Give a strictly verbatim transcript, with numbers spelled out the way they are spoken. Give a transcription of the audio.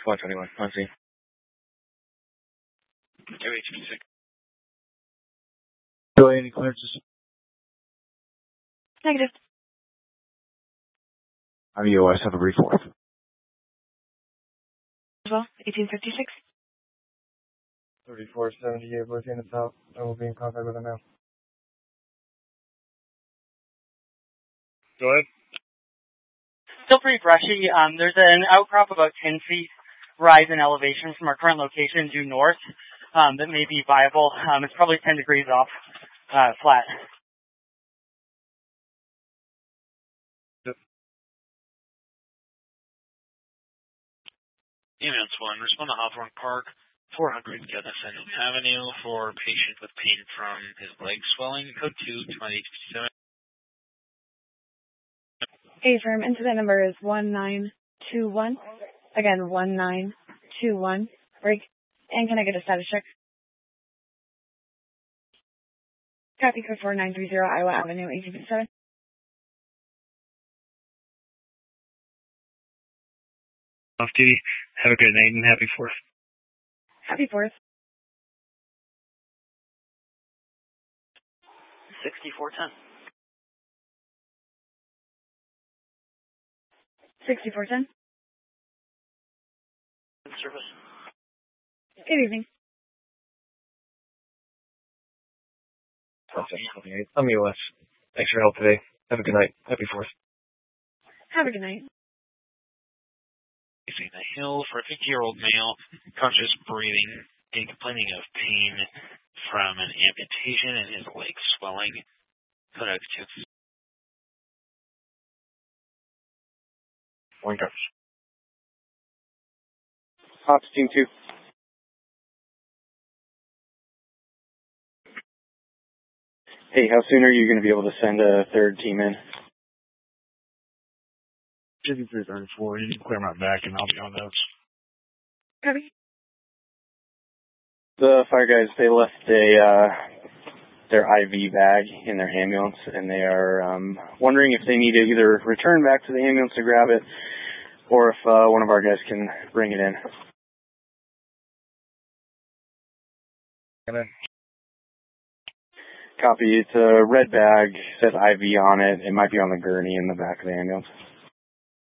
Squad twenty-one, on scene. Go H P six. Go any clearances? Negative. I'm U S, have a brief fourth. As well, eighteen fifty-six. thirty-four seventy-eight, looking at the south. I will be in contact with him now. Go ahead. Still pretty brushy. Um, there's an outcrop about ten feet rise in elevation from our current location due north um, that may be viable. Um, it's probably ten degrees off uh, flat. Yep. Ambulance one, respond to Hawthorne Park, four hundred Gunnison Avenue for patient with pain from his leg swelling. Code two, twenty fifty-seven. A-firm, incident number is one nine two one. Again, one nine two one. Break. And can I get a status check? Copy code four nine three zero, Iowa Avenue, eighteen fifty-seven. Off duty. Have a good night and happy fourth. Happy fourth. sixty-four ten. sixty-four ten. Service. Good evening. I'm U S. Thanks for your help today. Have a good night. Happy fourth. Have a good night. Facing the hill for a fifty-year-old male, conscious breathing and complaining of pain from an amputation and his leg swelling. Code out two. One coverage. Ops team two. Hey, how soon are you going to be able to send a third team in? fifty-three thirty-four. You can clear my back and I'll be on those. Copy. The fire guys, they left a uh, their I V bag in their ambulance, and they are um, wondering if they need to either return back to the ambulance to grab it, or if uh, one of our guys can bring it in. Amen. Copy. It's a red bag, says I V on it. It might be on the gurney in the back of the ambulance.